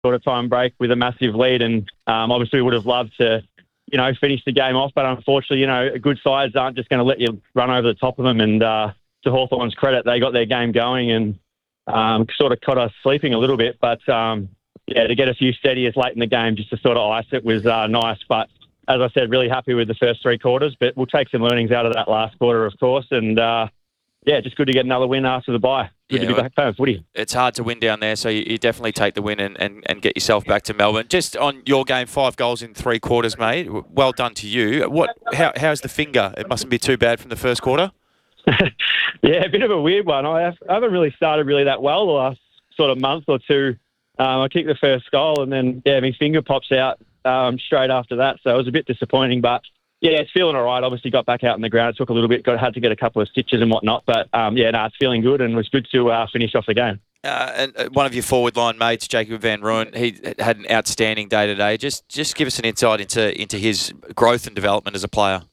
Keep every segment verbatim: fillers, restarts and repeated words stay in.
sort of time break with a massive lead, and um, obviously we would have loved to, you know, finish the game off. But unfortunately, you know, good sides aren't just going to let you run over the top of them. And uh, to Hawthorn's credit, they got their game going and um, sort of caught us sleeping a little bit. But um, yeah, to get a few steadiers late in the game just to sort of ice it was uh, nice. But as I said, really happy with the first three quarters. But we'll take some learnings out of that last quarter, of course. And uh, yeah, just good to get another win after the bye. Good yeah, to be well, back playing footy. It's hard to win down there, so you, you definitely take the win and, and, and get yourself back to Melbourne. Just on your game, five goals in three quarters, mate. Well done to you. What? How, how's the finger? It mustn't be too bad from the first quarter. Yeah, a bit of a weird one. I, have, I haven't really started really that well the last sort of month or two. Um, I kicked the first goal and then, yeah, my finger pops out um, straight after that. So it was a bit disappointing, but yeah, it's feeling all right. Obviously got back out in the ground. It took a little bit, got had to get a couple of stitches and whatnot. But um, yeah, no, it's feeling good and it was good to uh, finish off the game. Uh, and uh, one of your forward line mates, Jacob Van Rooyen, he had an outstanding day today. Just just give us an insight into into his growth and development as a player.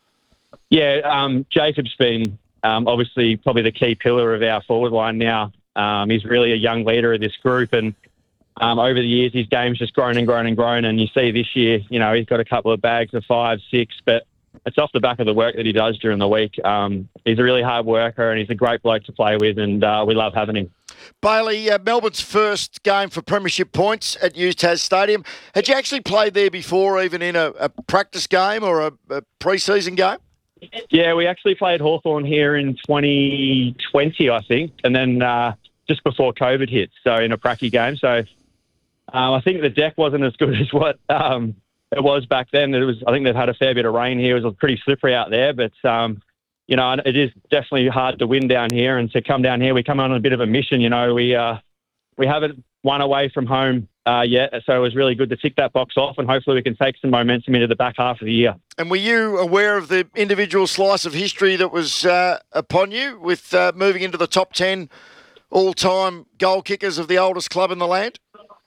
Yeah, um, Jacob's been um, obviously probably the key pillar of our forward line now. Um, he's really a young leader of this group, and um, over the years his game's just grown and grown and grown. And you see this year, you know, he's got a couple of bags of five, six, but it's off the back of the work that he does during the week. Um, he's a really hard worker and he's a great bloke to play with, and uh, we love having him. Bailey, uh, Melbourne's first game for premiership points at UTAS Stadium. Had you actually played there before, even in a, a practice game or a, a pre-season game? Yeah, we actually played Hawthorn here in twenty twenty, I think, and then uh, just before COVID hit, so in a pracky game. So um, I think the deck wasn't as good as what um, it was back then. It was, I think they've had a fair bit of rain here. It was pretty slippery out there, but um, you know, it is definitely hard to win down here. And to come down here, we come on a bit of a mission. You know, we uh, we haven't won away from home uh, yet, so it was really good to tick that box off, and hopefully we can take some momentum into the back half of the year. And were you aware of the individual slice of history that was uh, upon you with uh, moving into the top ten all-time goal kickers of the oldest club in the land?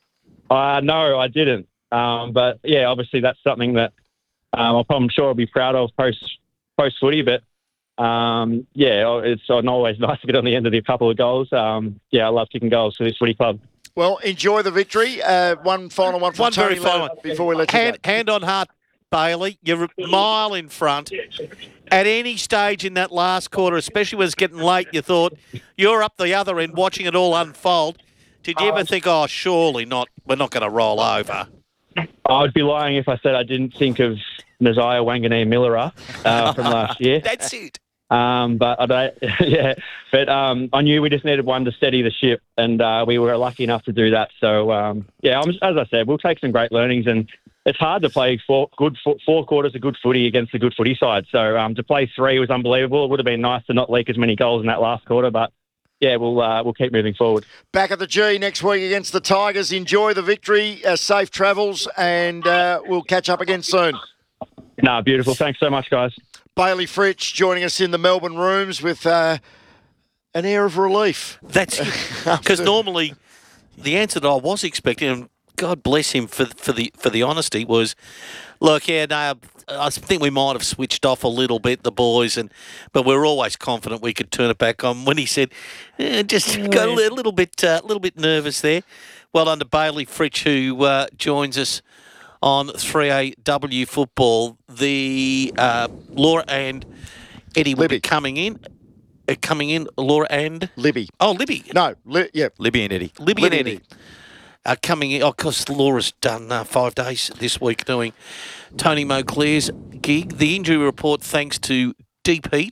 Uh, no, I didn't. Um, but yeah, obviously that's something that um, I'm sure I'll be proud of post post footy. But um, yeah, it's always nice to get on the end of a couple of goals. Um, yeah, I love kicking goals for this footy club. Well, enjoy the victory. Uh, one final one from One Tony very final Leonard before we let hand, you go. hand on heart, Bailey, you're a mile in front. At any stage in that last quarter, especially when it's getting late, you thought you're up the other end watching it all unfold. Did you ever think, oh, surely not, we're not going to roll over? I would be lying if I said I didn't think of Nasiah Wanganeen-Millera uh, from last year. That's it. Um, but I don't, yeah, but um, I knew we just needed one to steady the ship, and uh, we were lucky enough to do that. So um, yeah, I'm, as I said, we'll take some great learnings, and it's hard to play four good four quarters of good footy against a good footy side. So um, to play three was unbelievable. It would have been nice to not leak as many goals in that last quarter, but yeah, we'll uh, we'll keep moving forward. Back at the G next week against the Tigers. Enjoy the victory, uh, safe travels, and uh, we'll catch up again soon. No, beautiful. Thanks so much, guys. Bailey Fritsch joining us in the Melbourne rooms with uh, an air of relief. That's it. Because normally the answer that I was expecting, and God bless him for for the for the honesty, was, look, yeah, no, I think we might have switched off a little bit, the boys, and but we're always confident we could turn it back on. When he said, eh, just yeah. got a little, little bit, a uh, little bit nervous there. Well done to Bailey Fritsch, who uh, joins us on three A W football. The uh, Laura and Eddie will Libby. be coming in. Uh, coming in, Laura and Libby. Oh, Libby. No, li- yeah, Libby and Eddie. Libby, Libby and and Eddie. Uh, coming in, of course, Laura's done uh, five days this week doing Tony Moclair's gig. The injury report, thanks to Deep Heat.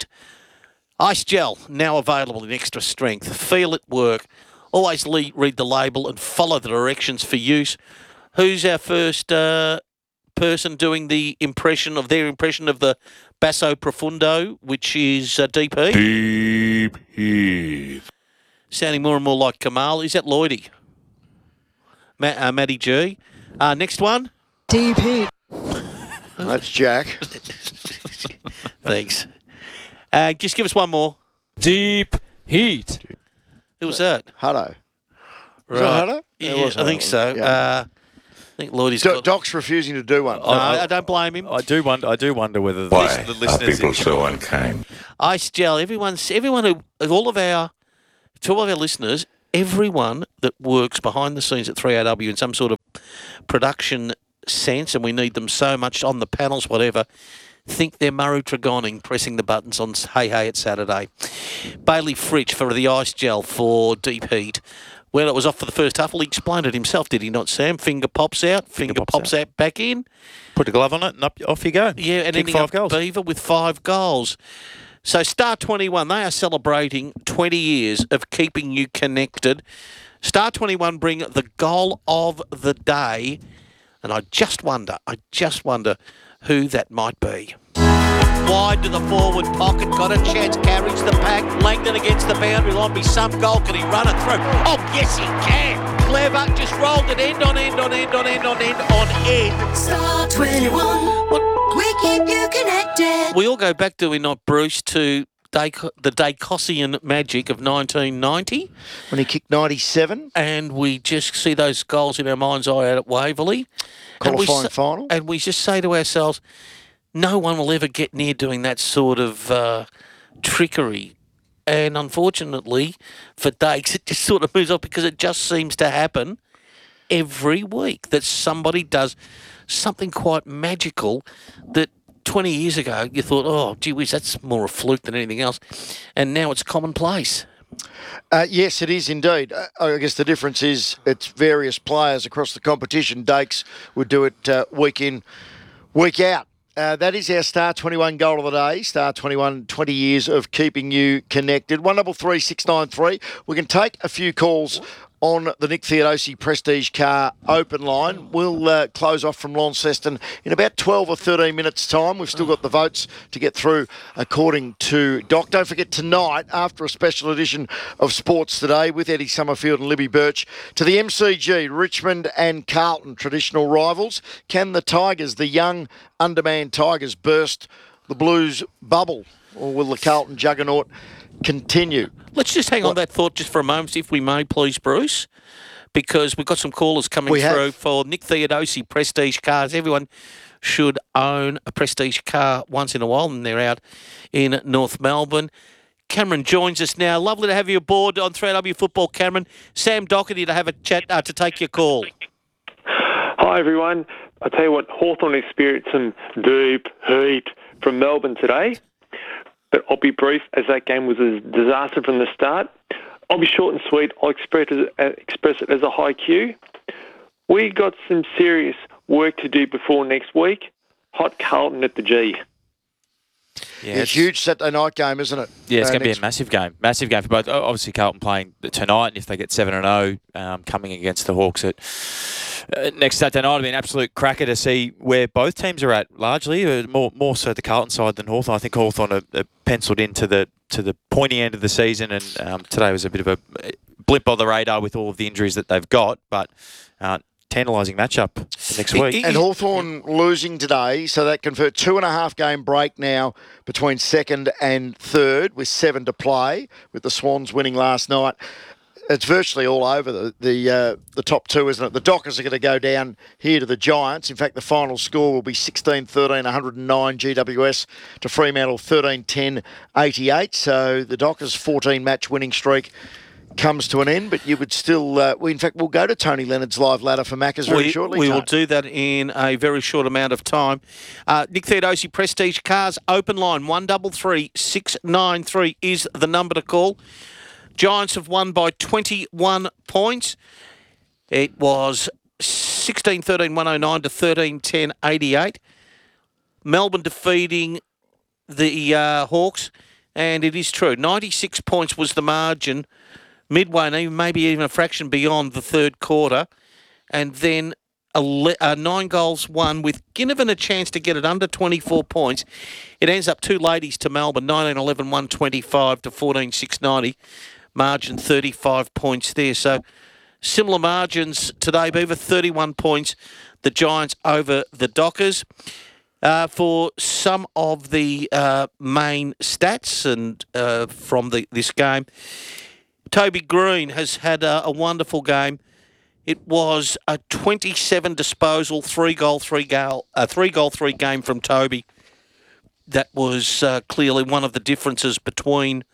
Ice Gel, now available in extra strength. Feel it work. Always le- read the label and follow the directions for use. Who's our first uh, person doing the impression of their impression of the Basso Profundo, which is uh, Deep Heat? Deep Heat. Sounding more and more like Kamal. Is that Lloydie? Ma- uh, Matty G. Uh, next one. Deep Heat. that's Jack. Thanks. Uh, just give us one more. Deep Heat. Who was that? Hutto. Was that Hutto? Yeah, It was I think Hutto. so. Yeah. Uh, I think Lloydie's Do- got... Doc's refusing to do one. No, I, I don't blame him. I do wonder. I do wonder whether the, Why the are listeners people so unkind? Ice Gel. Everyone's everyone who all of our to all of our listeners. everyone that works behind the scenes at three A W in some sort of production sense, and we need them so much on the panels, whatever, think they're Murray Tregoning pressing the buttons on Hey Hey It's Saturday. Bailey Fritsch for the ice gel for Deep Heat. Well, it was off for the first half. Well, he explained it himself, did he not, Sam? Finger pops out, finger, finger pops, pops out. out, back in. Put a glove on it and up, off you go. Yeah, and Kick ending five up goals. Beaver with five goals. So Star twenty-one, they are celebrating twenty years of keeping you connected. Star twenty-one bring the goal of the day, and I just wonder, I just wonder who that might be. Wide to the forward pocket, got a chance, carries the pack, Langdon against the boundary line, be some goal, can he run it through? Oh, yes he can! Clever, just rolled it end on end on end on end on end on end. Star twenty-one, we keep you connected. We all go back, do we not, Bruce, to Day- the Dacossian magic of nineteen ninety. When he kicked ninety-seven. And we just see those goals in our mind's eye out at Waverley. Qualifying and we, final. And we just say to ourselves, no one will ever get near doing that sort of uh, trickery. And unfortunately for Dakes, it just sort of moves on because it just seems to happen every week that somebody does something quite magical that twenty years ago you thought, oh, gee whiz, that's more a fluke than anything else. And now it's commonplace. Uh, yes, it is indeed. Uh, I guess the difference is it's various players across the competition. Dakes would do it uh, week in, week out. Uh, that is our Star twenty-one goal of the day. Star twenty-one, twenty years of keeping you connected. one double three six nine three. We can take a few calls on the Nick Theodosi Prestige Car open line. We'll uh, close off from Launceston in about twelve or thirteen minutes' time. We've still got the votes to get through according to Doc. Don't forget tonight, after a special edition of Sports Today with Eddie Summerfield and Libby Birch, to the M C G, Richmond and Carlton, traditional rivals. Can the Tigers, the young undermanned Tigers, burst the Blues bubble? Or will the Carlton juggernaut continue? Let's just hang on that thought just for a moment, if we may, please, Bruce, because we've got some callers coming We have. through for Nick Theodosi Prestige Cars. Everyone should own a Prestige car once in a while, and they're out in North Melbourne. Cameron joins us now. Lovely to have you aboard on three A W Football, Cameron. Sam Doherty to have a chat uh, to take your call. Hi, everyone. I tell you what, Hawthorn experienced some deep heat from Melbourne today. But I'll be brief, as that game was a disaster from the start. I'll be short and sweet. I'll express it, uh, express it as a high Q. We got some serious work to do before next week. Hot Carlton at the G. Yeah, It's a huge Saturday night game, isn't it? Yeah, it's Uh, going to be next- a massive game. Massive game for both. O- Obviously, Carlton playing tonight, and if they get seven and oh, um, coming against the Hawks at uh, next Saturday night, it'll be an absolute cracker to see where both teams are at, largely. Uh, more more so the Carlton side than Hawthorn. I think Hawthorn are, are penciled into the to the pointy end of the season, and um, today was a bit of a blip on the radar with all of the injuries that they've got, but uh, tantalising matchup for next week. And Hawthorn losing today, so that convert two and a half game break now between second and third with seven to play, with the Swans winning last night. It's virtually all over the the, uh, the top two, isn't it? The Dockers are going to go down here to the Giants. In fact, the final score will be sixteen thirteen, one hundred nine G W S to Fremantle, thirteen ten, eighty-eight. So the Dockers' fourteen match winning streak comes to an end, but you would still, uh, we, in fact, we'll go to Tony Leonard's live ladder for Maccas very we, shortly. We Tony. will do that in a very short amount of time. Uh, Nick Theodosi Prestige Cars open line one double three six nine three is the number to call. Giants have won by twenty-one points. It was sixteen thirteen one oh nine to thirteen ten eighty-eight. Melbourne defeating the uh, Hawks, and it is true, ninety-six points was the margin midway, and even maybe even a fraction beyond the third quarter, and then ele- uh, nine goals won with Ginnivan a chance to get it under twenty-four points. It ends up two ladies to Melbourne, nineteen eleven one twenty-five to fourteen six ninety. Margin thirty-five points there. So similar margins today, Beaver, thirty-one points, the Giants over the Dockers. Uh, for some of the uh, main stats and uh, from the, this game, Toby Green has had a, a wonderful game. It was a twenty-seven disposal, three goal, three goal, uh, three goal, three game from Toby. That was uh, clearly one of the differences between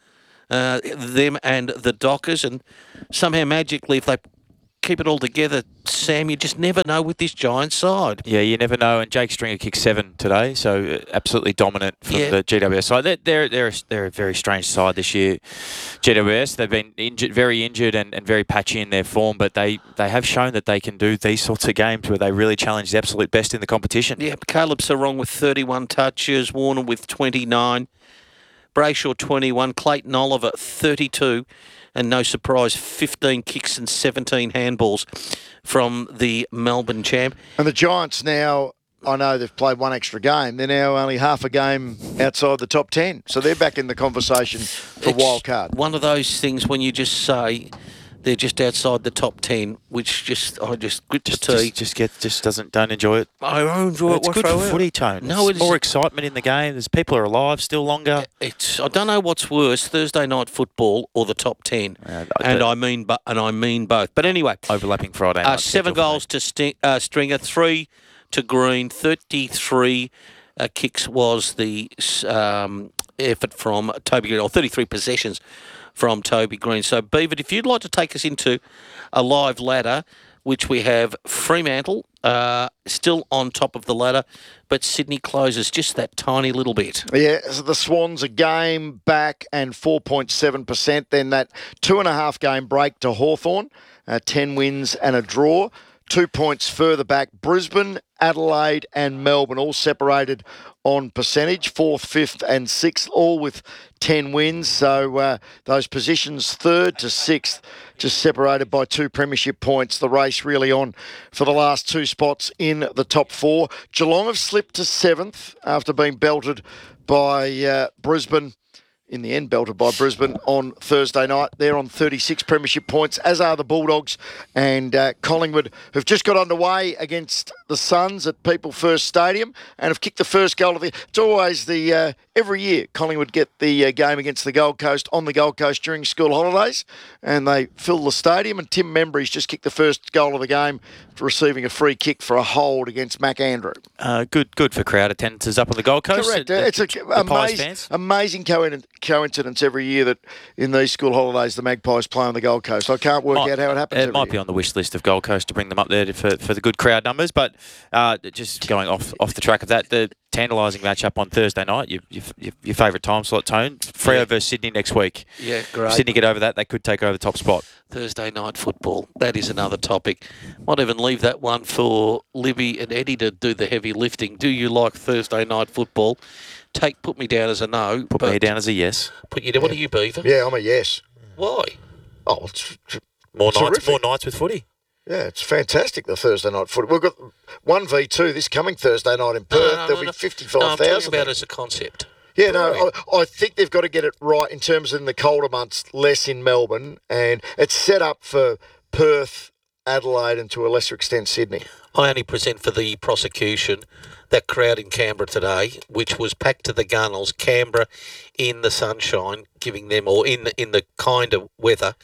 uh, them and the Dockers, and somehow magically, if they keep it all together, Sam, you just never know with this Giants side. Yeah, you never know. And Jake Stringer kicked seven today, so uh, absolutely dominant from Yeah. the G W S side. They're, they're, they're, a, they're a very strange side this year, G W S. They've been injured, very injured and, and very patchy in their form, but they, they have shown that they can do these sorts of games where they really challenge the absolute best in the competition. Yeah, Caleb Sarong with thirty-one touches, Warner with twenty-nine, Brayshaw twenty-one, Clayton Oliver thirty-two, and no surprise, fifteen kicks and seventeen handballs from the Melbourne champ. And the Giants now, I know they've played one extra game. They're now only half a game outside the top ten. So they're back in the conversation for It's wild card. One of those things when you just say they're just outside the top ten, which just I just grit Just, the teeth. just, just get, just doesn't, don't enjoy it. I don't enjoy It's it good for whatsoever. footy, Tone. No, it's it more is. excitement in the game. There's people are alive still longer. It's I don't know what's worse, Thursday night football or the top ten, Uh, and the- I mean, bu- and I mean both. But anyway, Overlapping Friday uh, night. seven schedule for goals to Sti- uh, Stringer, three to Green, thirty-three uh, kicks was the um, effort from Toby Green, or thirty-three possessions from Toby Green. So, Beaver, if you'd like to take us into a live ladder, which we have Fremantle uh, still on top of the ladder, but Sydney closes just that tiny little bit. Yeah, so the Swans a game back and four point seven percent. Then that two and a half game break to Hawthorn, uh, ten wins and a draw. Two points further back, Brisbane, Adelaide and Melbourne all separated on percentage, fourth, fifth and sixth, all with ten wins. So uh, those positions third to sixth just separated by two premiership points. The race really on for the last two spots in the top four. Geelong have slipped to seventh after being belted by uh, Brisbane. In the end, belted by Brisbane on Thursday night. They're on thirty-six premiership points, as are the Bulldogs and uh, Collingwood, who've just got underway against the Suns at People First Stadium and have kicked the first goal of the... It's always the... Uh, every year, Collingwood get the uh, game against the Gold Coast on the Gold Coast during school holidays, and they fill the stadium, and Tim Membry's just kicked the first goal of the game for receiving a free kick for a hold against Mac Andrew. Uh, good, good for crowd attendances up on the Gold Coast. Correct. Uh, It's an the Pies amazing, fans. amazing coincidence, coincidence every year that in these school holidays the Magpies play on the Gold Coast. I can't work Might- out how it happens. It every might year. be on the wish list of Gold Coast to bring them up there to- for, for the good crowd numbers. But uh, just going off off the track of that, the tantalising matchup on Thursday night, your, your, your favourite time slot, Tone, Freo Yeah. versus Sydney next week. Yeah, If great. Sydney get over that, they could take over the top spot. Thursday night football. That is another topic. Might even leave that one for Libby and Eddie to do the heavy lifting. Do you like Thursday night football? Take put me down as a no. Put but me down as a yes. Put you down. What are you, Beaver? Yeah, I'm a yes. Why? Oh, it's, More nights, Terrific. more nights with footy. yeah, it's fantastic, the Thursday night foot. We've got one v two this coming Thursday night in Perth. There'll be No, I'm fifty-five talking thousand. about as a concept. Yeah, no, I, I think they've got to get it right in terms of in the colder months, less in Melbourne, and it's set up for Perth, Adelaide, and to a lesser extent Sydney. I only present for the prosecution that crowd in Canberra today, which was packed to the gunnels. Canberra in the sunshine, giving them, or in the, in the kind of weather.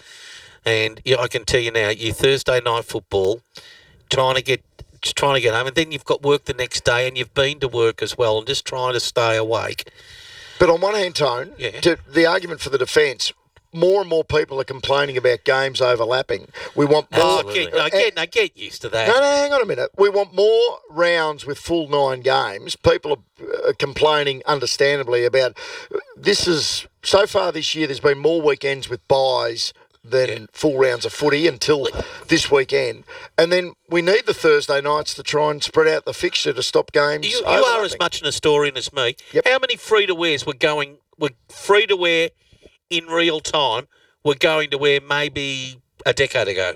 And yeah, I can tell you now, you Thursday night football, trying to get just trying to get home, and then you've got work the next day, and you've been to work as well, and just trying to stay awake. But on one hand, Tone, Yeah. to the argument for the defence, more and more people are complaining about games overlapping. We want more. Oh, get, no, get, no, get used to that. No, no, hang on a minute. We want more rounds with full nine games. People are uh, complaining, understandably, about this. Is so far this year. There's been more weekends with buys than Yeah. full rounds of footy until this weekend, and then we need the Thursday nights to try and spread out the fixture to stop games. You, you are as overlapping. much an historian as me. Yep. How many free to wears were going were free to wear in real time were going to wear maybe a decade ago?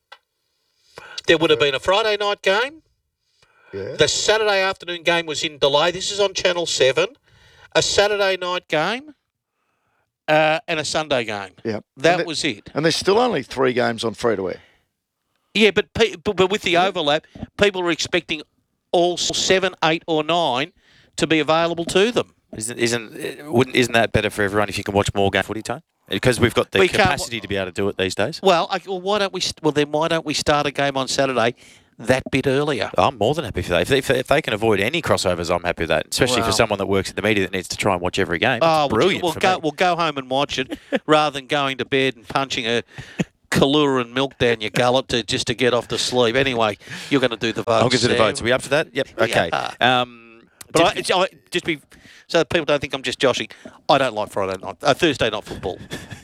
There would have been a Friday night game. Yeah. The Saturday afternoon game was in delay. This is on Channel seven. A Saturday night game uh, and a Sunday game. Yeah. That And was it. And there's still only three games on free to air. Yeah, but, pe- but but with the overlap, people are expecting all seven, eight, or nine to be available to them. Isn't isn't wouldn't isn't that better for everyone if you can watch more game footy, Tone? Because we've got the We can't wa- capacity to be able to do it these days. Well, I, well, why don't we? st- Well, then why don't we start a game on Saturday that bit earlier. I'm more than happy for that. If they, if, if they can avoid any crossovers, I'm happy with that. Especially Well- for someone that works in the media that needs to try and watch every game. It's Oh, brilliant We'll for go. me. We'll go home and watch it rather than going to bed and punching a Kahlua and milk down your gullet to just to get off to sleep. Anyway, you're going to do the votes. I'll get to the Sam. votes. Are we up for that? Yep. Okay. Yeah. Um, But I, did- it's, I, just be so that people don't think I'm just joshing. I don't like Friday night, uh, Thursday night football.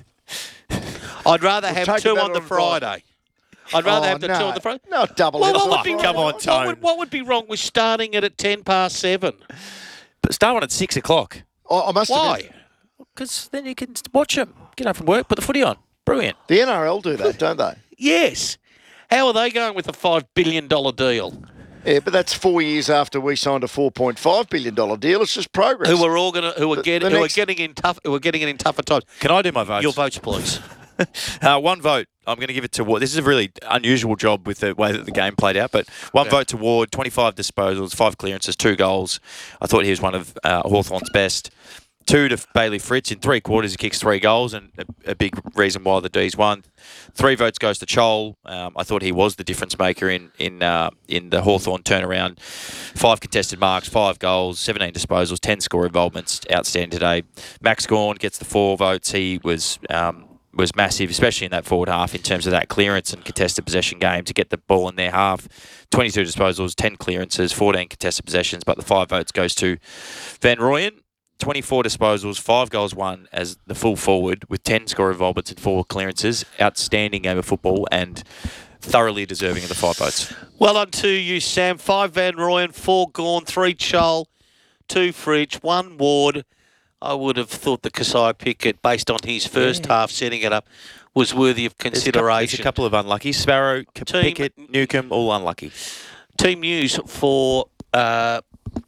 I'd rather We'll have take two that on the on Friday. I'd rather Oh, have the no. two on the Friday. Not double Well, headers what, on would be, Friday. Come on, what, Tone. would, what would be wrong with starting it at ten past seven? but start one at six o'clock. I, I must Why? admit, Because then you can watch them. Get up from work, put the footy on. Brilliant. the N R L do that, don't they? Yes. How are they going with a five billion dollar deal? Yeah, but that's four years after we signed a four point five billion dollars deal. It's just progress. Who are all going to who are The- getting the who next- are getting in tough who are getting it in tougher times? Can I do my votes? Your votes, please. Uh, one vote. I'm going to give it to Ward. This is a really unusual job with the way that the game played out, but one vote to Ward, twenty-five disposals, five clearances, two goals. I thought he was one of uh, Hawthorn's best. Two to Bailey Fritz. In three quarters, he kicks three goals, and a, a big reason why the D's won. Three votes goes to Chol. Um, I thought he was the difference maker in in uh, in the Hawthorn turnaround. Five contested marks, five goals, seventeen disposals, ten score involvements. Outstanding today. Max Gawn gets the four votes. He was um, was massive, especially in that forward half in terms of that clearance and contested possession game to get the ball in their half. twenty-two disposals, ten clearances, fourteen contested possessions, but the five votes goes to Van Rooyen. twenty-four disposals, five goals won as the full forward with ten score involvements and four clearances. Outstanding game of football and thoroughly deserving of the five votes. Well done to you, Sam. Five Van Rooyen, four Gawn, three Chol, two Fridge, one Ward. I would have thought the Kasai Pickett, based on his first Yeah. half setting it up, was worthy of There's a couple, there's a consideration. couple of unlucky. Sparrow, K- Team- Pickett, Newcomb, all unlucky. Team news for uh,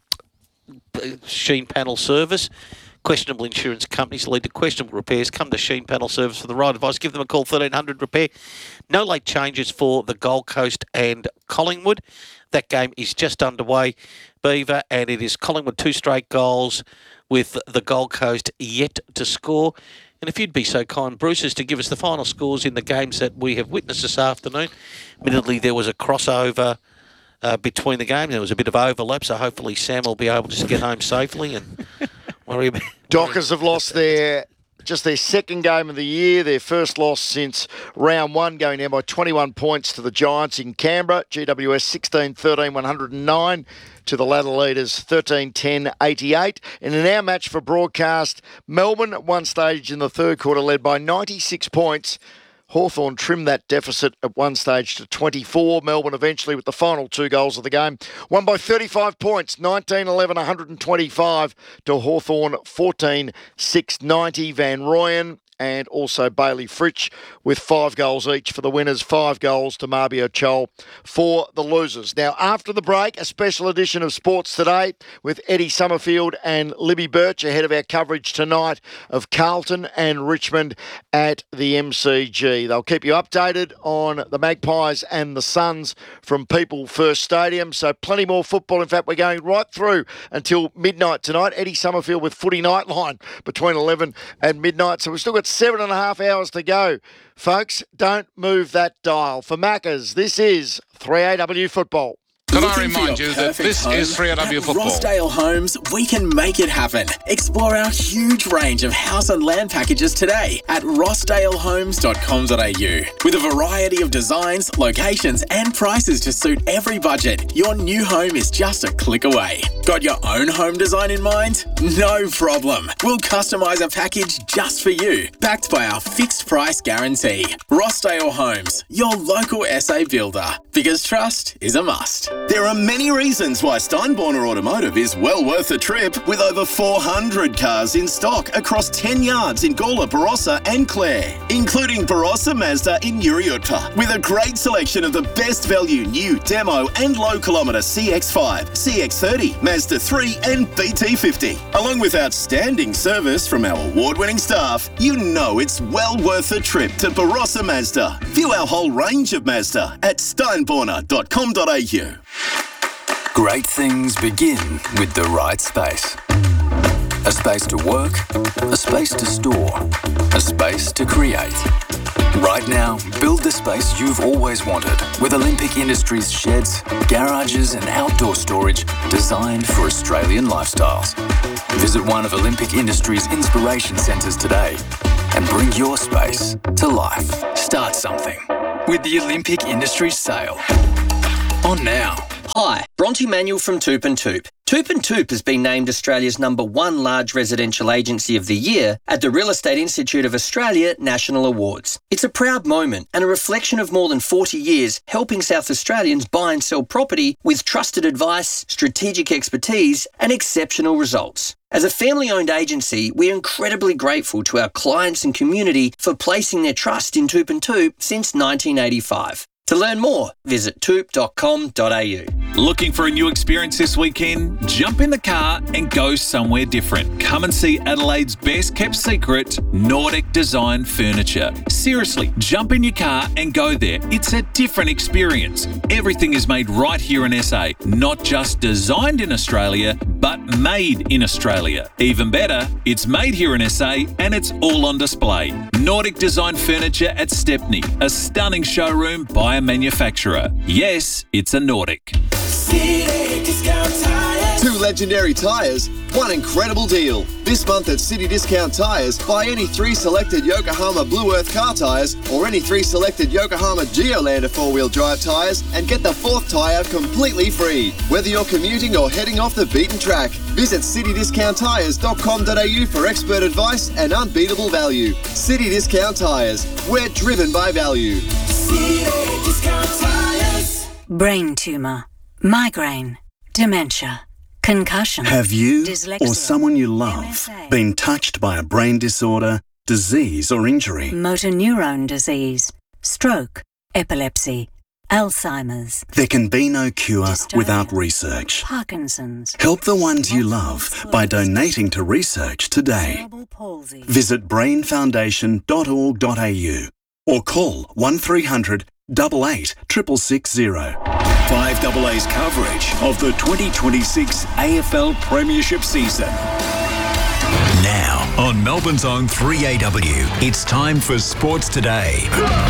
Sheen Panel Service. Questionable insurance companies lead to questionable repairs. Come to Sheen Panel Service for the right advice. Give them a call, thirteen hundred repair. No late changes for the Gold Coast and Collingwood. That game is just underway, Beaver, and it is Collingwood two straight goals with the Gold Coast yet to score. And if you'd be so kind, Bruce, as to give us the final scores in the games that we have witnessed this afternoon. Admittedly, there was a crossover uh, between the games. There was a bit of overlap, so hopefully Sam will be able to get home safely and worry about. Dockers have lost their just their second game of the year, their first loss since round one, going down by twenty-one points to the Giants in Canberra. G W S sixteen thirteen one oh nine to the ladder leaders thirteen ten eighty-eight. And in our match for broadcast, Melbourne at one stage in the third quarter led by ninety-six points. Hawthorn trimmed that deficit at one stage to twenty-four. Melbourne eventually, with the final two goals of the game, won by thirty-five points, nineteen eleven one twenty-five to Hawthorn fourteen six ninety. Van Rooyen and also Bailey Fritsch with five goals each for the winners, five goals to Marbio Chol for the losers. Now, after the break, a special edition of Sports Today with Eddie Summerfield and Libby Birch ahead of our coverage tonight of Carlton and Richmond at the M C G. They'll keep you updated on the Magpies and the Suns from People First Stadium. So plenty more football. In fact, we're going right through until midnight tonight. Eddie Summerfield with Footy Nightline between eleven and midnight. So we've still got seven and a half hours to go. Folks, don't move that dial. For Maccas, this is three A W Football. Can I remind you that this is three A W At Football? Rossdale Homes, we can make it happen. Explore our huge range of house and land packages today at rossdale homes dot com dot a u. With a variety of designs, locations and prices to suit every budget, your new home is just a click away. Got your own home design in mind? No problem. We'll customise a package just for you, backed by our fixed price guarantee. Rossdale Homes, your local S A builder. Because trust is a must. There are many reasons why Steinborner Automotive is well worth a trip, with over four hundred cars in stock across ten yards in Gawler, Barossa and Clare, including Barossa Mazda in Uriutpa, with a great selection of the best value new demo and low kilometre C X five, C X thirty, Mazda three and B T fifty. Along with outstanding service from our award-winning staff, you know it's well worth a trip to Barossa Mazda. View our whole range of Mazda at steinborner dot com dot a u. Great things begin with the right space. A space to work, a space to store, a space to create. Right now, build the space you've always wanted with Olympic Industries sheds, garages and outdoor storage designed for Australian lifestyles. Visit one of Olympic Industries' inspiration centres today and bring your space to life. Start something with the Olympic Industries sale. On now. Hi, Bronte Manuel from Toop and Toop. Toop and Toop has been named Australia's number one large residential agency of the year at the Real Estate Institute of Australia National Awards. It's a proud moment and a reflection of more than forty years helping South Australians buy and sell property with trusted advice, strategic expertise and exceptional results. As a family-owned agency, we're incredibly grateful to our clients and community for placing their trust in Toop and Toop since nineteen eighty-five. To learn more, visit toop dot com dot a u. Looking for a new experience this weekend? Jump in the car and go somewhere different. Come and see Adelaide's best kept secret, Nordic Design Furniture. Seriously, jump in your car and go there. It's a different experience. Everything is made right here in S A. Not just designed in Australia, but made in Australia. Even better, it's made here in S A and it's all on display. Nordic Design Furniture at Stepney, a stunning showroom by a manufacturer. Yes, it's a Nordic. City Discount Tires. Two legendary tyres, one incredible deal. This month at City Discount Tires, buy any three selected Yokohama Blue Earth car tyres or any three selected Yokohama Geolander four-wheel drive tyres and get the fourth tyre completely free. Whether you're commuting or heading off the beaten track, visit city discount tires dot com dot a u for expert advice and unbeatable value. City Discount Tires, we're driven by value. City Discount Tires. Brain tumour, migraine, dementia, concussion. Have you dyslexia, or someone you love been touched by a brain disorder, disease or injury? motor neurone disease, stroke, epilepsy, Alzheimer's, There can be no cure Dystonia, without research. Parkinson's. Help the ones you love by donating to research today. Cerebral palsy. Visit brain foundation dot org dot a u or call one three hundred, eight eight, six six six zero. five A A's coverage of the twenty twenty-six A F L Premiership season. Now on Melbourne's own three A W, it's time for Sports Today.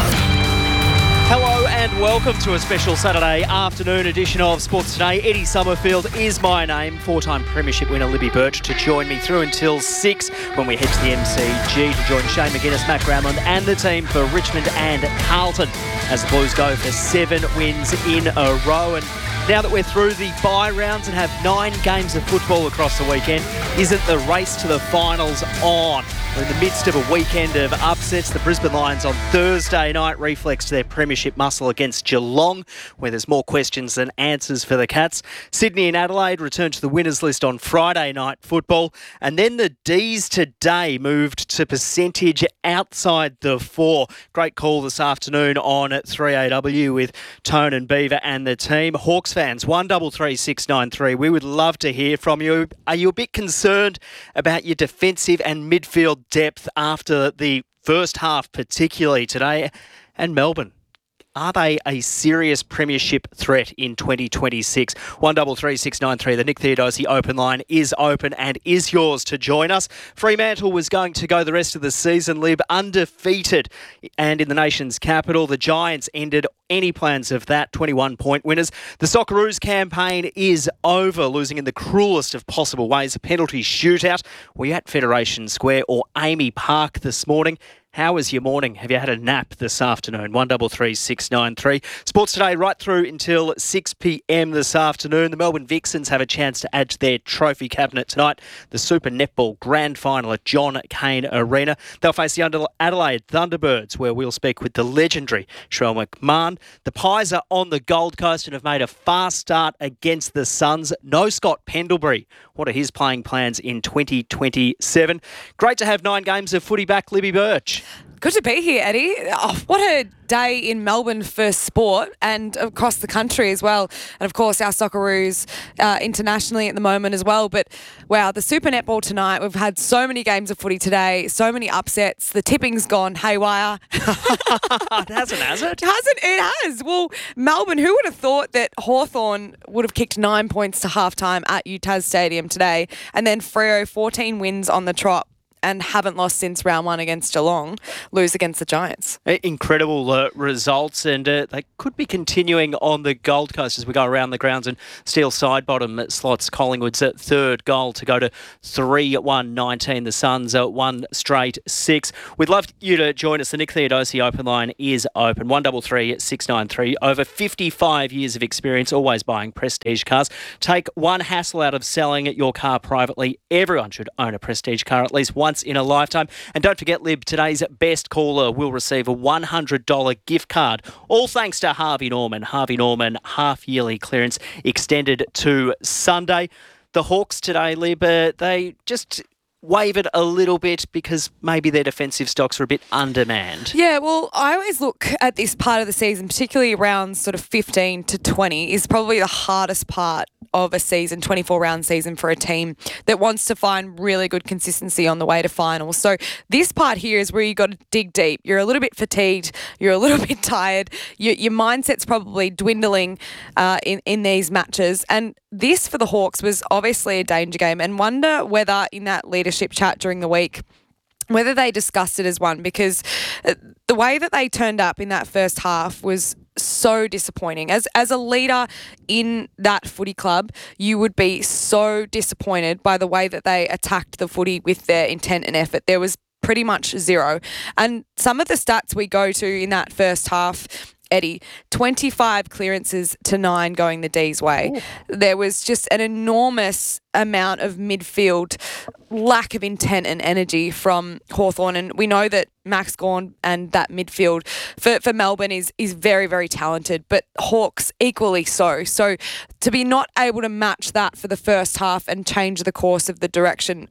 Hello and welcome to a special Saturday afternoon edition of Sports Today. Eddie Summerfield is my name. Four-time Premiership winner Libby Birch to join me through until six when we head to the M C G to join Shane McGuinness, Matt Gramland and the team for Richmond and Carlton as the Blues go for seven wins in a row. And now that we're through the bye rounds and have nine games of football across the weekend, isn't the race to the finals on? We're in the midst of a weekend of upsets. The Brisbane Lions on Thursday night reflex their premiership muscle against Geelong, where there's more questions than answers for the Cats. Sydney and Adelaide return to the winners list on Friday night football. And then the D's today moved to percentage outside the four. Great call this afternoon on three A W with Tone and Beaver and the team. Hawks fans, one double three six nine three. We would love to hear from you. Are you a bit concerned about your defensive and midfield depth after the first half, particularly today? And Melbourne, are they a serious premiership threat in twenty twenty-six? one double three six nine three. The Nick Theodosi open line is open and is yours to join us. Fremantle was going to go the rest of the season, Lib, undefeated and in the nation's capital. The Giants ended any plans of that, twenty-one point winners. The Socceroos campaign is over, losing in the cruelest of possible ways. A penalty shootout. Were you at Federation Square or Amy Park this morning? How was your morning? Have you had a nap this afternoon? one double three six nine three. Sports Today right through until six p.m. this afternoon. The Melbourne Vixens have a chance to add to their trophy cabinet tonight. The Super Netball Grand Final at John Cain Arena. They'll face the Adelaide Thunderbirds, where we'll speak with the legendary Sherelle McMahon. The Pies are on the Gold Coast and have made a fast start against the Suns. No Scott Pendlebury. What are his playing plans in twenty twenty-seven? Great to have nine games of footy back, Libby Birch. Good to be here, Eddie. Oh, what a day in Melbourne for sport and across the country as well. And, of course, our Socceroos uh, internationally at the moment as well. But, wow, the Super Netball tonight. We've had so many games of footy today, so many upsets. The tipping's gone haywire. It hasn't, has it? It hasn't. It has. Well, Melbourne, who would have thought that Hawthorn would have kicked nine points to halftime at U T A S Stadium today? And then Freo, fourteen wins on the trot. and haven't lost since round one against Geelong, lose against the Giants. Incredible uh, results, and uh, they could be continuing on the Gold Coast as we go around the grounds and steal side bottom slots. Collingwood's at third goal to go to three one nineteen. The Suns at one straight six. We'd love you to join us. The Nick Theodosi open line is open. one three three six nine three. Over fifty-five years of experience, always buying prestige cars. Take one hassle out of selling your car privately. Everyone should own a prestige car at least once in a lifetime. And don't forget, Lib, today's best caller will receive a one hundred dollars gift card. All thanks to Harvey Norman. Harvey Norman half-yearly clearance extended to Sunday. The Hawks today, Lib, uh, they just wavered a little bit because maybe their defensive stocks are a bit undermanned. Yeah, well, I always look at this part of the season, particularly around sort of fifteen to twenty, is probably the hardest part of a season, twenty-four round season for a team that wants to find really good consistency on the way to finals. So this part here is where you got to dig deep. You're a little bit fatigued. You're a little bit tired. Your, your mindset's probably dwindling uh, in, in these matches. And this for the Hawks was obviously a danger game, and wonder whether in that leadership chat during the week, whether they discussed it as one, because the way that they turned up in that first half was so disappointing. As as a leader in that footy club, you would be so disappointed by the way that they attacked the footy with their intent and effort. There was pretty much zero. And some of the stats we go to in that first half, Eddie, twenty-five clearances to nine going the D's way. Ooh. There was just an enormous amount of midfield lack of intent and energy from Hawthorn, and we know that Max Gawn and that midfield for, for Melbourne is is very, very talented, but Hawks equally so. So to be not able to match that for the first half and change the course of the direction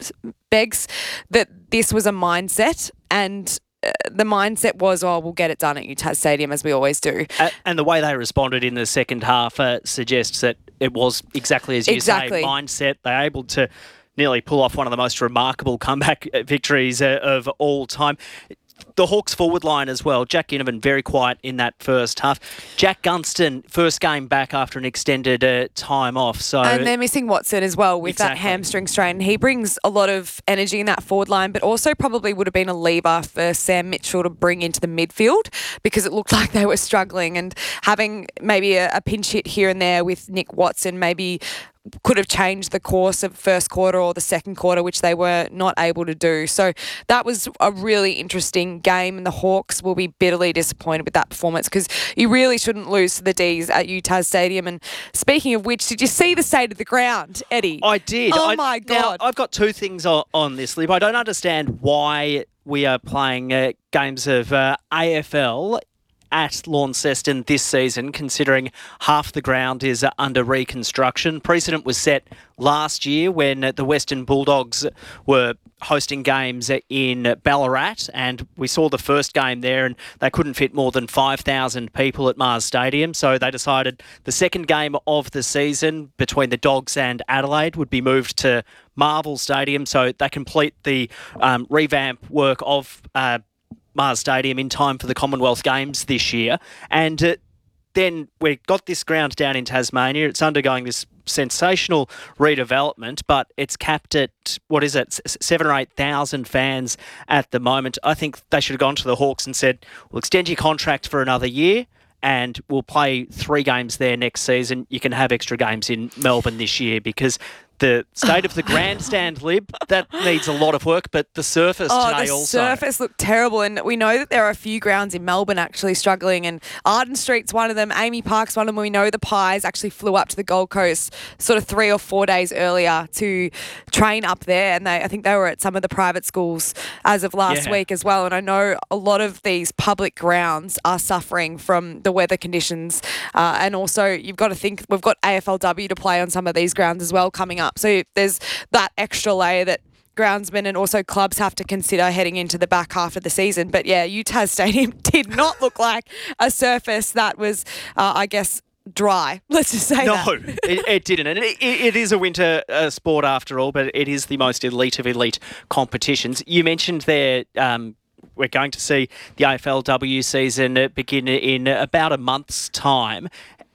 begs that this was a mindset, and the mindset was, oh, we'll get it done at U T A S Stadium, as we always do. Uh, and the way they responded in the second half uh, suggests that it was exactly as you exactly. say, mindset. They're able to nearly pull off one of the most remarkable comeback victories uh, of all time. The Hawks forward line as well. Jack Ginnivan very quiet in that first half. Jack Gunston, first game back after an extended uh, time off. So and they're missing Watson as well with exactly. that hamstring strain. He brings a lot of energy in that forward line, but also probably would have been a lever for Sam Mitchell to bring into the midfield, because it looked like they were struggling, and having maybe a, a pinch hit here and there with Nick Watson maybe could have changed the course of first quarter or the second quarter, which they were not able to do. So that was a really interesting game, and the Hawks will be bitterly disappointed with that performance, because you really shouldn't lose to the D's at U T A S Stadium. And speaking of which, did you see the state of the ground, Eddie? I did. Oh, I, my God. Now, I've got two things on, on this, Lib. I don't understand why we are playing uh, games of uh, A F L at Launceston this season, considering half the ground is uh, under reconstruction. Precedent was set last year when uh, the Western Bulldogs were hosting games in Ballarat, and we saw the first game there, and they couldn't fit more than five thousand people at Mars Stadium, so they decided the second game of the season between the Dogs and Adelaide would be moved to Marvel Stadium, so they complete the um, revamp work of uh, Mars Stadium in time for the Commonwealth Games this year. And uh, then we got this ground down in Tasmania. It's undergoing this sensational redevelopment, but it's capped at, what is it, seven or eight thousand fans at the moment. I think they should have gone to the Hawks and said, we'll extend your contract for another year, and we'll play three games there next season. You can have extra games in Melbourne this year, because the state of the grandstand, Lib, that needs a lot of work, but the surface oh, today the also. the surface looked terrible, and we know that there are a few grounds in Melbourne actually struggling, and Arden Street's one of them, Amy Park's one of them. We know the Pies actually flew up to the Gold Coast sort of three or four days earlier to train up there, and they I think they were at some of the private schools as of last Yeah. week as well, and I know a lot of these public grounds are suffering from the weather conditions, uh, and also you've got to think we've got A F L W to play on some of these grounds as well coming up. So there's that extra layer that groundsmen and also clubs have to consider heading into the back half of the season. But yeah, U T A S Stadium did not look like a surface that was, uh, I guess, dry. Let's just say no, that. No, it, it didn't. And it, it is a winter uh, sport after all, but it is the most elite of elite competitions. You mentioned there... Um, We're going to see the A F L W season begin in about a month's time.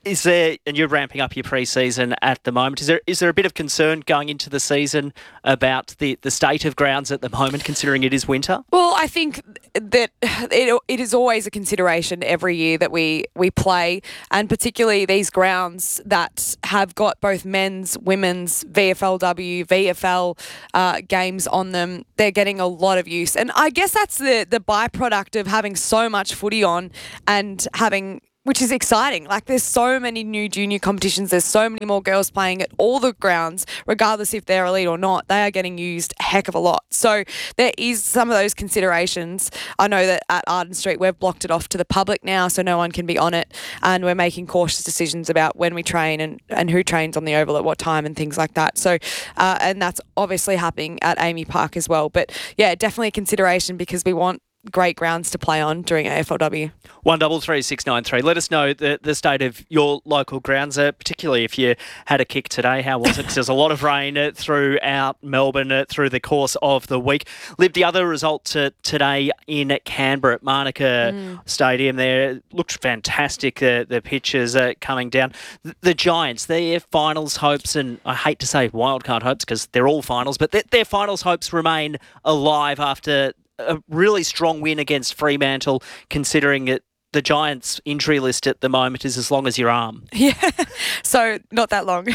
is there, and you're ramping up your pre-season at the moment, is there is there a bit of concern going into the season about the, the state of grounds at the moment, considering it is winter? Well, I think that it, it is always a consideration every year that we, we play, and particularly these grounds that have got both men's, women's, V F L W, V F L uh, games on them. They're getting a lot of use. And I guess that's the, the byproduct of having so much footy on and having... which is exciting. Like, there's so many new junior competitions. There's so many more girls playing at all the grounds, regardless if they're elite or not. They are getting used a heck of a lot. So there is some of those considerations. I know that at Arden Street, we've blocked it off to the public now, so no one can be on it. And we're making cautious decisions about when we train and, and who trains on the oval at what time and things like that. So, uh, and that's obviously happening at Amy Park as well. But yeah, definitely a consideration because we want great grounds to play on during A F L W. One double three six nine three. Let us know the, the state of your local grounds, uh, particularly if you had a kick today. How was it? 'Cause there's a lot of rain uh, throughout Melbourne uh, through the course of the week. Liv, the other result uh, today in Canberra at Manuka mm. Stadium there looked fantastic. Uh, the pitches uh, coming down. The, the Giants, their finals hopes, and I hate to say wildcard hopes because they're all finals, but their, their finals hopes remain alive after a really strong win against Fremantle, considering it, the Giants' injury list at the moment is as long as your arm. Yeah, so not that long.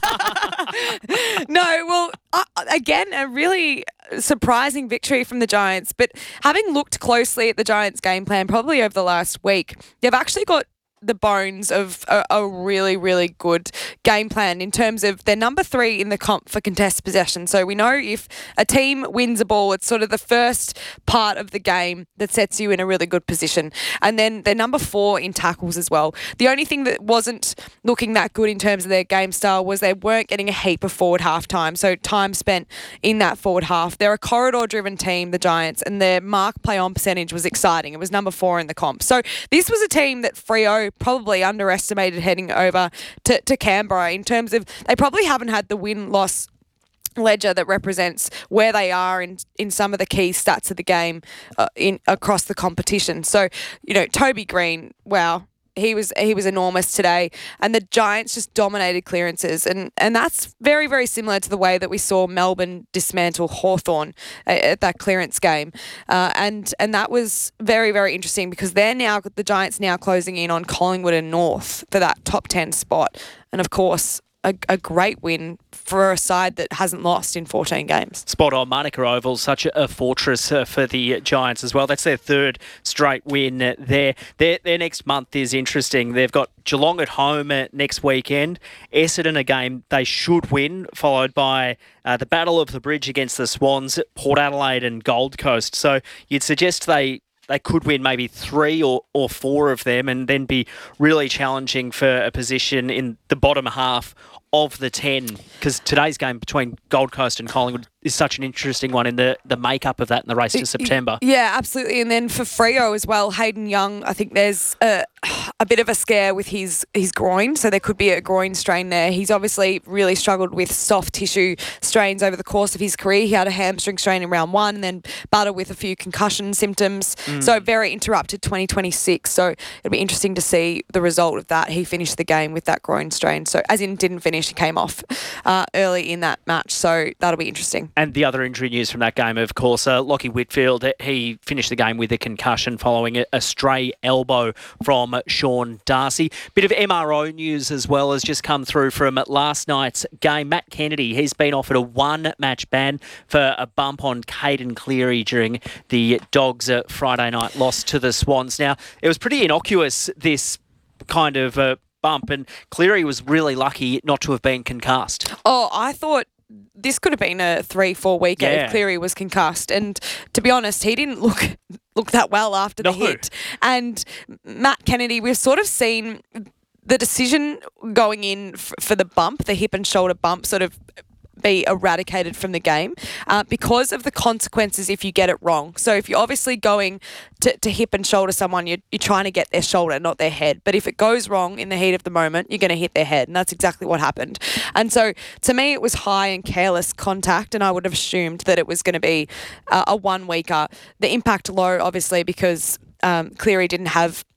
No, well, uh, again, a really surprising victory from the Giants. But having looked closely at the Giants' game plan, probably over the last week, they've actually got the bones of a, a really, really good game plan in terms of they're number three in the comp for contested possession. So we know if a team wins a ball, it's sort of the first part of the game that sets you in a really good position. And then they're number four in tackles as well. The only thing that wasn't looking that good in terms of their game style was they weren't getting a heap of forward half time. So time spent in that forward half. They're a corridor-driven team, the Giants, and their mark play-on percentage was exciting. It was number four in the comp. So this was a team that Freo probably underestimated heading over to, to Canberra in terms of they probably haven't had the win-loss ledger that represents where they are in, in some of the key stats of the game uh, in across the competition. So, you know, Toby Green, wow. He was he was enormous today, and the Giants just dominated clearances, and, and that's very, very similar to the way that we saw Melbourne dismantle Hawthorn at, at that clearance game, uh, and and that was very, very interesting because they're now the Giants now closing in on Collingwood and North for that top ten spot, and of course a, a great win for a side that hasn't lost in fourteen games. Spot on. Manuka Oval, such a, a fortress uh, for the Giants as well. That's their third straight win uh, there. Their, their next month is interesting. They've got Geelong at home uh, next weekend. Essendon, a game they should win, followed by uh, the Battle of the Bridge against the Swans, Port Adelaide and Gold Coast. So you'd suggest they... they could win maybe three or, or four of them and then be really challenging for a position in the bottom half of the ten, because today's game between Gold Coast and Collingwood is such an interesting one in the, the makeup of that in the race to September. Yeah, absolutely. And then for Freo as well, Hayden Young, I think there's a, a bit of a scare with his, his groin, so there could be a groin strain there. He's obviously really struggled with soft tissue strains over the course of his career. He had a hamstring strain in round one and then battled with a few concussion symptoms. Mm. So very interrupted twenty twenty-six. So it'll be interesting to see the result of that. He finished the game with that groin strain. So as in didn't finish, he came off uh, early in that match. So that'll be interesting. And the other injury news from that game, of course, uh, Lockie Whitfield, he finished the game with a concussion following a, a stray elbow from Sean Darcy. Bit of M R O news as well has just come through from last night's game. Matt Kennedy, he's been offered a one-match ban for a bump on Caden Cleary during the Dogs' uh, Friday night loss to the Swans. Now, it was pretty innocuous, this kind of uh, bump, and Cleary was really lucky not to have been concussed. Oh, I thought this could have been a three, four weeker yeah. if Cleary was concussed. And to be honest, he didn't look look that well after the no. hit. And Matt Kennedy, we've sort of seen the decision going in f- for the bump, the hip and shoulder bump, sort of be eradicated from the game uh, because of the consequences if you get it wrong. So if you're obviously going to, to hip and shoulder someone, you're, you're trying to get their shoulder, not their head. But if it goes wrong in the heat of the moment, you're going to hit their head. And that's exactly what happened. And so to me, it was high and careless contact, and I would have assumed that it was going to be uh, a one-weeker. The impact low, obviously, because um, Cleary didn't have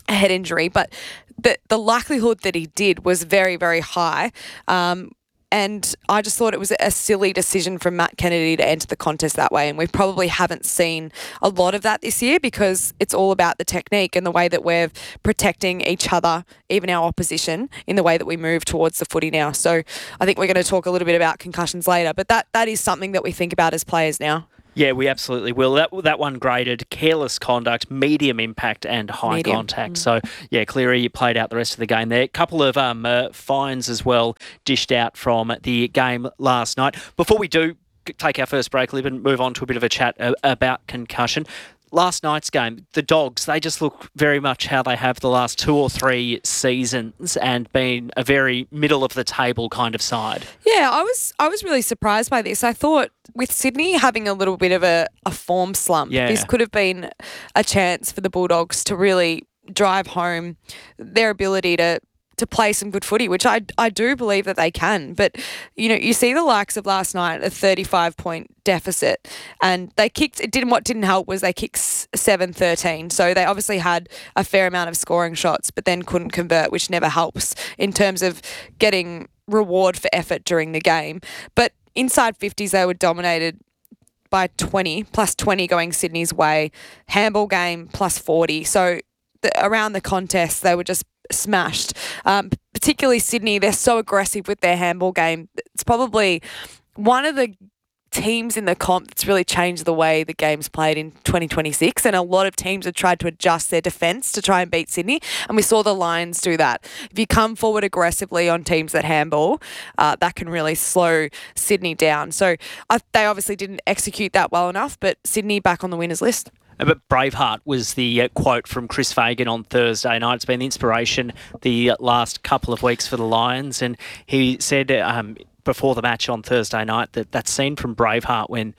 a head injury, but the the likelihood that he did was very, very high. Um, And I just thought it was a silly decision from Matt Kennedy to enter the contest that way. And we probably haven't seen a lot of that this year because it's all about the technique and the way that we're protecting each other, even our opposition, in the way that we move towards the footy now. So I think we're going to talk a little bit about concussions later, but that, that is something that we think about as players now. Yeah, we absolutely will. That that one graded careless conduct, medium impact, and high Medium. contact. Mm. So, yeah, Cleary played out the rest of the game there. A couple of um, uh, fines as well dished out from the game last night. Before we do take our first break, Lib, and move on to a bit of a chat uh, about concussion. Last night's game, the Dogs, they just look very much how they have the last two or three seasons and been a very middle-of-the-table kind of side. Yeah, I was I was really surprised by this. I thought with Sydney having a little bit of a, a form slump, Yeah. this could have been a chance for the Bulldogs to really drive home their ability to to play some good footy, which I, I do believe that they can. But, you know, you see the likes of last night, a thirty-five point deficit, and they kicked, it didn't, what didn't help was they kicked seven thirteen. So they obviously had a fair amount of scoring shots, but then couldn't convert, which never helps in terms of getting reward for effort during the game. But inside fifties, they were dominated by twenty, plus twenty going Sydney's way. Handball game, plus forty. So the, around the contest, they were just smashed. Um, particularly Sydney, they're so aggressive with their handball game. It's probably one of the teams in the comp that's really changed the way the game's played in twenty twenty-six, and a lot of teams have tried to adjust their defence to try and beat Sydney, and we saw the Lions do that. If you come forward aggressively on teams that handball, uh, that can really slow Sydney down. So I, they obviously didn't execute that well enough, but Sydney back on the winners list. But Braveheart was the uh, quote from Chris Fagan on Thursday night. It's been the inspiration the last couple of weeks for the Lions. And he said um, before the match on Thursday night that that scene from Braveheart when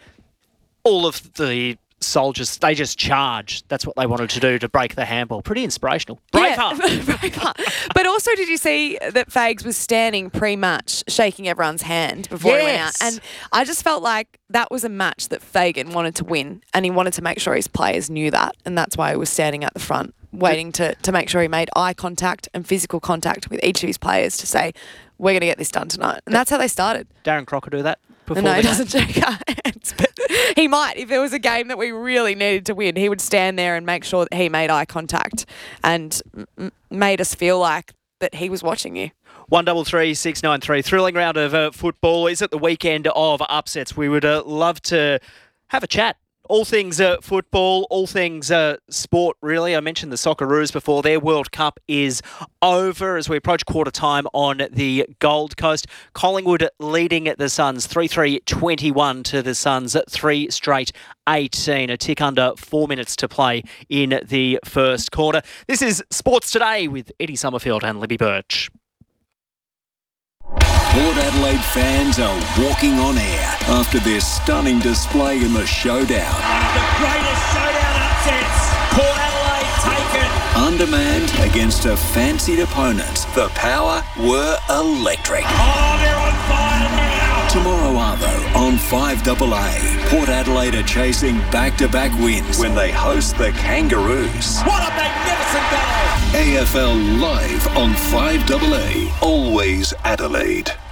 all of the soldiers, they just charged. That's what they wanted to do to break the handball. Pretty inspirational. Braveheart. Yeah, Braveheart. But also, did you see that Fags was standing pre-match shaking everyone's hand before he went out? Yes. And I just felt like that was a match that Fagan wanted to win, and he wanted to make sure his players knew that, and that's why he was standing at the front, waiting to, to make sure he made eye contact and physical contact with each of his players to say, we're going to get this done tonight. And that's how they started. Darren Crocker do that before No, the he game? doesn't shake our hands, but he might. If there was a game that we really needed to win, he would stand there and make sure that he made eye contact and m- made us feel like that he was watching you. One double three six nine three. Thrilling round of uh, football. Is it the weekend of upsets? We would uh, love to have a chat. All things uh, football, all things uh, sport, really. I mentioned the Socceroos before. Their World Cup is over as we approach quarter time on the Gold Coast. Collingwood leading the Suns three three twenty-one to the Suns three straight eighteen. A tick under four minutes to play in the first quarter. This is Sports Today with Eddie Summerfield and Libby Birch. Port Adelaide fans are walking on air after their stunning display in the showdown. One of the greatest showdown upsets. Port Adelaide take it. Undermanned against a fancied opponent, the Power were electric. Oh, they're on fire now. Tomorrow Arvo on five A A. Port Adelaide are chasing back-to-back wins when they host the Kangaroos. What a magnificent goal. A F L live on five A A. Always Adelaide.